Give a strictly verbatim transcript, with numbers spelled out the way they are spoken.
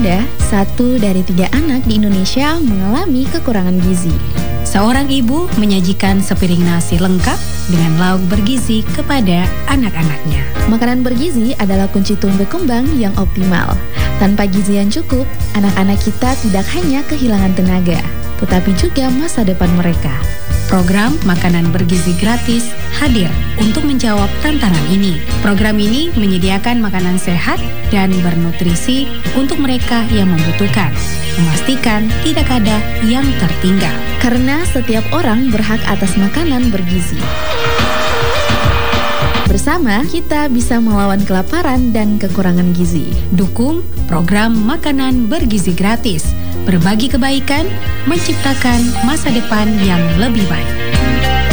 Anda, satu dari tiga anak di Indonesia mengalami kekurangan gizi. Seorang ibu menyajikan sepiring nasi lengkap dengan lauk bergizi kepada anak-anaknya. Makanan bergizi adalah kunci tumbuh kembang yang optimal. Tanpa gizi yang cukup, anak-anak kita tidak hanya kehilangan tenaga, tetapi juga masa depan mereka. Program Makanan Bergizi Gratis hadir untuk menjawab tantangan ini. Program ini menyediakan makanan sehat dan bernutrisi untuk mereka yang membutuhkan, memastikan tidak ada yang tertinggal. Karena setiap orang berhak atas makanan bergizi. Bersama, kita bisa melawan kelaparan dan kekurangan gizi. Dukung program Makanan Bergizi Gratis. Berbagi kebaikan, menciptakan masa depan yang lebih baik.